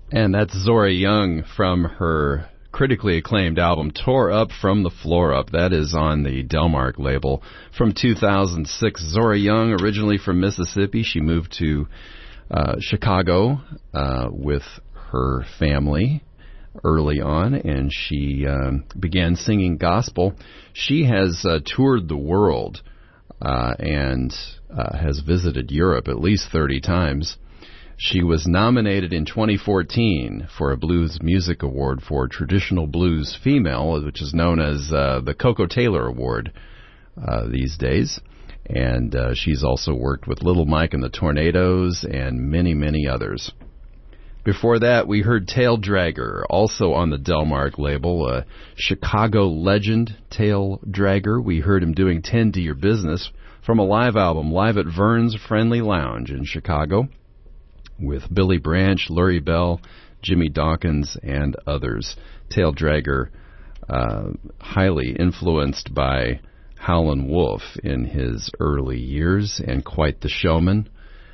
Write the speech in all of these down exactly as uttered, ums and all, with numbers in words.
And that's Zora Young from her critically acclaimed album, Tore Up From the Floor Up. That is on the Delmark label from two thousand six. Zora Young, originally from Mississippi, she moved to uh, Chicago uh, with her family early on, and she um, began singing gospel. She has uh, toured the world uh, and uh, has visited Europe at least thirty times. She was nominated in twenty fourteen for a Blues Music Award for Traditional Blues Female, which is known as uh, the Coco Taylor Award uh, these days. And uh, she's also worked with Little Mike and the Tornadoes and many, many others. Before that, we heard Tail Dragger, also on the Delmark label, a Chicago legend, Tail Dragger. We heard him doing Tend to Your Business from a live album, live at Vern's Friendly Lounge in Chicago, with Billy Branch, Lurie Bell, Jimmy Dawkins, and others. Tail Dragger, uh, highly influenced by Howlin' Wolf in his early years, and quite the showman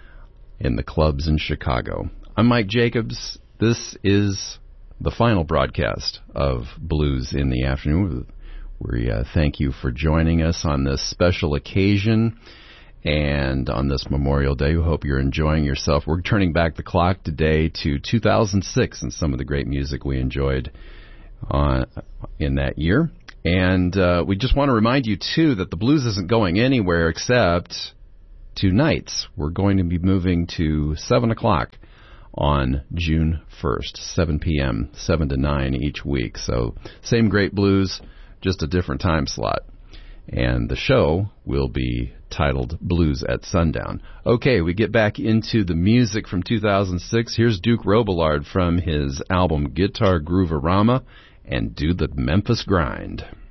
in the clubs in Chicago. I'm Mike Jacobs. This is the final broadcast of Blues in the Afternoon. We uh, thank you for joining us on this special occasion and on this Memorial Day. We hope you're enjoying yourself. We're turning back the clock today to two thousand six and some of the great music we enjoyed on, in that year. And uh, we just want to remind you, too, that the blues isn't going anywhere except two nights. We're going to be moving to seven o'clock on June first, seven p.m., seven to nine each week. So same great blues, just a different time slot. And the show will be titled Blues at Sundown. Okay, we get back into the music from two thousand six. Here's Duke Robillard from his album Guitar Grooverama and Do the Memphis Grind.